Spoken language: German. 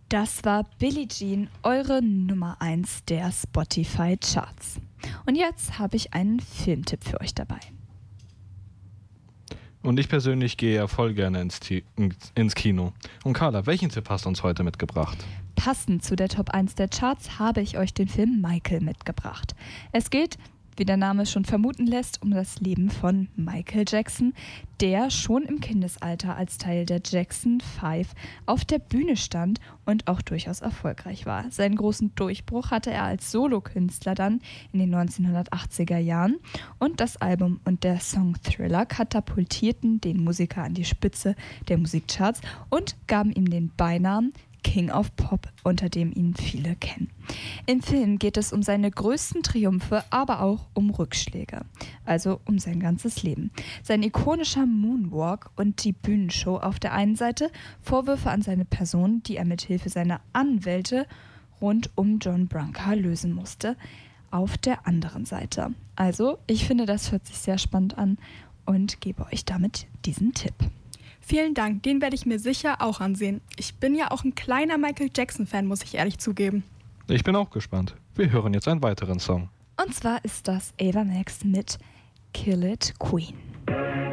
Das war Billie Jean, eure Nummer 1 der Spotify-Charts. Und jetzt habe ich einen Filmtipp für euch dabei. Und ich persönlich gehe ja voll gerne ins Kino. Und Carla, welchen Tipp hast du uns heute mitgebracht? Passend zu der Top 1 der Charts habe ich euch den Film Michael mitgebracht. Es geht, wie der Name schon vermuten lässt, um das Leben von Michael Jackson, der schon im Kindesalter als Teil der Jackson 5 auf der Bühne stand und auch durchaus erfolgreich war. Seinen großen Durchbruch hatte er als Solokünstler dann in den 1980er Jahren und das Album und der Song Thriller katapultierten den Musiker an die Spitze der Musikcharts und gaben ihm den Beinamen King of Pop, unter dem ihn viele kennen. Im Film geht es um seine größten Triumphe, aber auch um Rückschläge, also um sein ganzes Leben. Sein ikonischer Moonwalk und die Bühnenshow auf der einen Seite, Vorwürfe an seine Person, die er mit Hilfe seiner Anwälte rund um John Branca lösen musste, auf der anderen Seite. Also, ich finde, das hört sich sehr spannend an und gebe euch damit diesen Tipp. Vielen Dank, den werde ich mir sicher auch ansehen. Ich bin ja auch ein kleiner Michael Jackson-Fan, muss ich ehrlich zugeben. Ich bin auch gespannt. Wir hören jetzt einen weiteren Song. Und zwar ist das Ava Max mit Kill It Queen.